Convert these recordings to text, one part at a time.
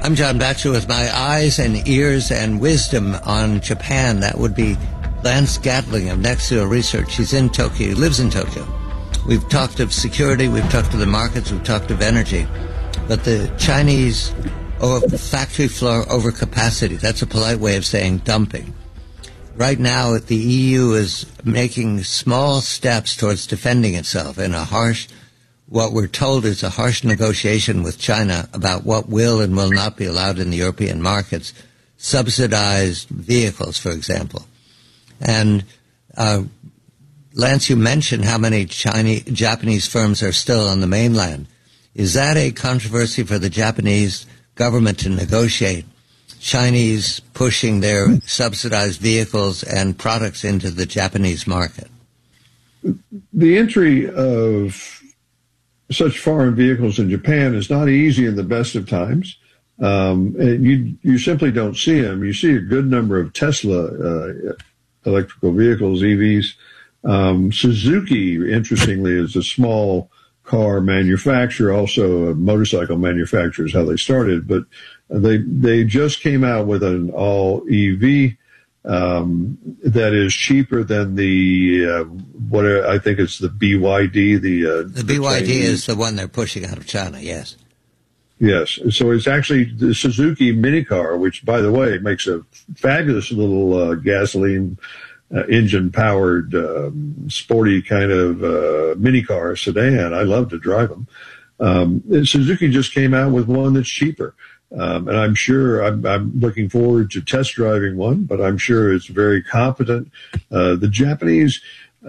I'm John Batchelor with my eyes and ears and wisdom on Japan. That would be Lance Gatling of Next Zero Research. He's in Tokyo. He lives in Tokyo. We've talked of security. We've talked of the markets. We've talked of energy. But the Chinese factory floor overcapacity, that's a polite way of saying dumping. Right now, the EU is making small steps towards defending itself in what we're told is a harsh negotiation with China about what will and will not be allowed in the European markets, subsidized vehicles, for example. And Lance, you mentioned how many Japanese firms are still on the mainland. Is that a controversy for the Japanese government to negotiate Chinese pushing their subsidized vehicles and products into the Japanese market? The entry of such foreign vehicles in Japan is not easy in the best of times. You simply don't see them. You see a good number of Tesla electrical vehicles, EVs. Suzuki, interestingly, is a small car manufacturer, also a motorcycle manufacturer is how they started, but they just came out with an all EV that is cheaper than the what I think it's the BYD. The BYD is the one they're pushing out of China. Yes. Yes. So it's actually the Suzuki mini car, which, by the way, makes a fabulous little gasoline engine-powered, sporty kind of mini car sedan. I love to drive them. Suzuki just came out with one that's cheaper. And I'm sure I'm looking forward to test driving one, but I'm sure it's very competent. The Japanese,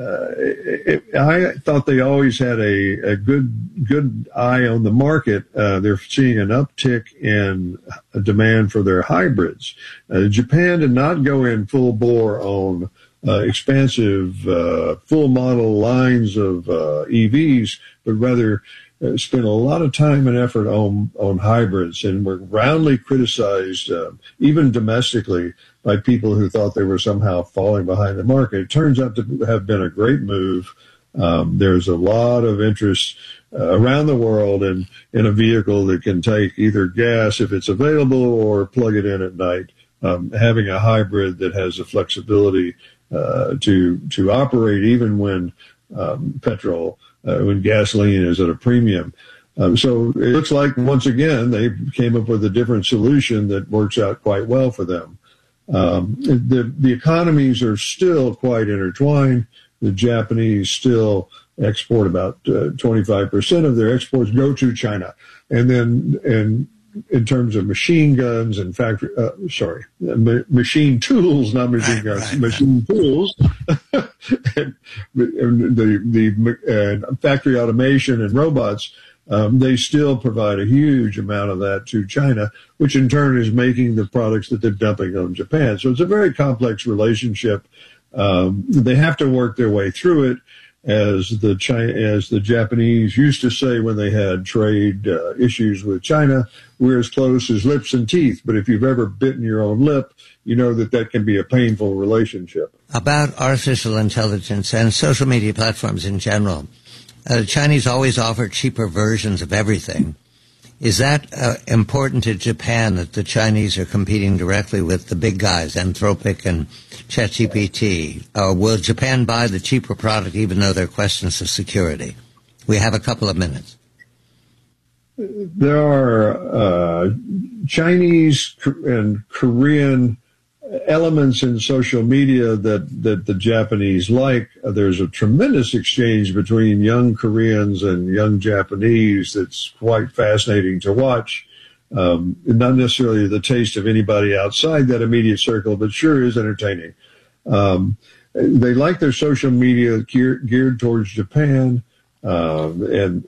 I thought they always had a good eye on the market. They're seeing an uptick in demand for their hybrids. Japan did not go in full bore on expansive full model lines of EVs, but rather spent a lot of time and effort on hybrids, and were roundly criticized, even domestically, by people who thought they were somehow falling behind the market. It turns out to have been a great move. There's a lot of interest around the world in a vehicle that can take either gas if it's available or plug it in at night. Having a hybrid that has the flexibility to operate even when when gasoline is at a premium. So it looks like, once again, they came up with a different solution that works out quite well for them. The economies are still quite intertwined. The Japanese still export about 25% of their exports go to China. And then, in terms of machine guns and machine tools, not machine guns, machine tools, and the factory automation and robots, they still provide a huge amount of that to China, which in turn is making the products that they're dumping on Japan. So it's a very complex relationship. They have to work their way through it. As the Japanese used to say when they had trade issues with China, we're as close as lips and teeth. But if you've ever bitten your own lip, you know that can be a painful relationship. About artificial intelligence and social media platforms in general, the Chinese always offer cheaper versions of everything. Is that important to Japan, that the Chinese are competing directly with the big guys, Anthropic and ChatGPT? Or will Japan buy the cheaper product even though there are questions of security? We have a couple of minutes. There are Chinese and Korean elements in social media that the Japanese like. There's a tremendous exchange between young Koreans and young Japanese that's quite fascinating to watch. Not necessarily the taste of anybody outside that immediate circle, but sure is entertaining. They like their social media geared towards Japan, and